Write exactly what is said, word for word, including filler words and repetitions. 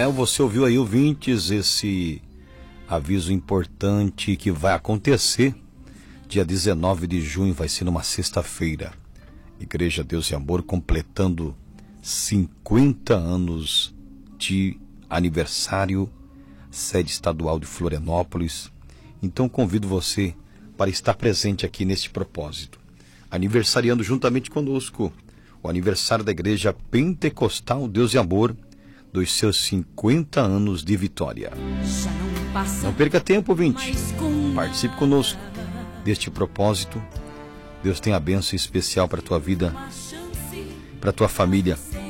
É, você ouviu aí, ouvintes, esse aviso importante que vai acontecer dia dezenove de junho, vai ser numa sexta-feira. Igreja Deus e Amor completando cinquenta anos de aniversário, sede estadual de Florianópolis. Então convido você para estar presente aqui neste propósito, aniversariando juntamente conosco o aniversário da Igreja Pentecostal Deus e Amor, dos seus cinquenta anos de vitória. Não perca tempo, ouvinte. Participe conosco deste propósito. Deus tem a bênção especial para a tua vida, para a tua família.